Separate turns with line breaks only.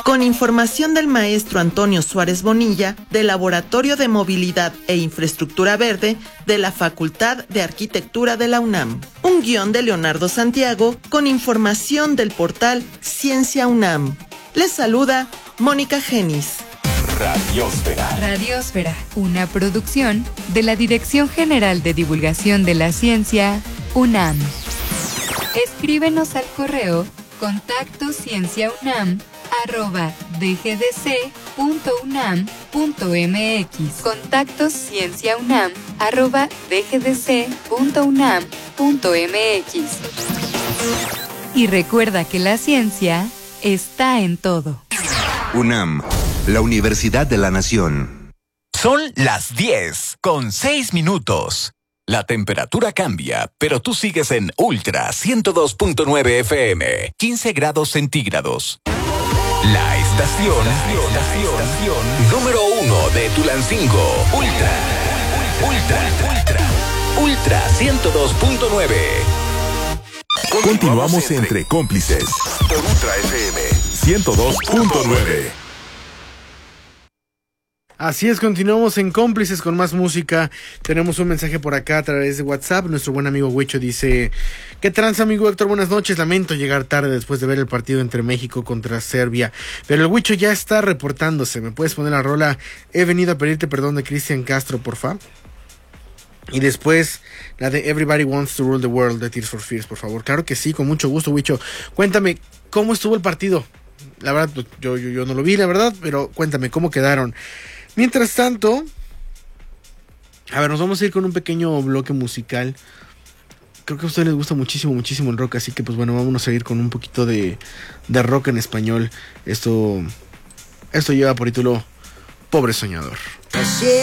con información del maestro Antonio Suárez Bonilla, del Laboratorio de Movilidad e Infraestructura Verde de la Facultad de Arquitectura de la UNAM. Un guión de Leonardo Santiago con información del portal Ciencia UNAM. Les saluda Mónica Genis.
Radiósfera.
Radiósfera, una producción de la Dirección General de Divulgación de la Ciencia, UNAM. Escríbenos al correo contactoscienciaunam@dgdc.unam.mx. contactoscienciaunam@dgdc.unam.mx. Y recuerda que la ciencia está en todo.
UNAM, la Universidad de la Nación.
Son las 10:06. La temperatura cambia, pero tú sigues en Ultra 102.9 FM, 15 grados centígrados. La estación número 1 de Tulancingo. Ultra 102.9.
Continuamos entre cómplices.
Por Ultra FM
102.9.
Así es, continuamos en Cómplices con más música. Tenemos un mensaje por acá a través de WhatsApp. Nuestro buen amigo Huicho dice: ¿qué tranza, amigo Héctor? Buenas noches. Lamento llegar tarde después de ver el partido entre México contra Serbia, pero el Huicho ya está reportándose. ¿Me puedes poner la rola He venido a pedirte perdón de Cristian Castro, porfa? Y después la de Everybody Wants to Rule the World de Tears for Fears, por favor. Claro que sí, con mucho gusto, Huicho. Cuéntame, ¿cómo estuvo el partido? La verdad, pues, yo no lo vi, la verdad, pero cuéntame, ¿cómo quedaron? Mientras tanto, a ver, nos vamos a ir con un pequeño bloque musical. Creo que a ustedes les gusta muchísimo el rock, así que pues bueno, vámonos a ir con un poquito de rock en español. Esto lleva por título Pobre Soñador.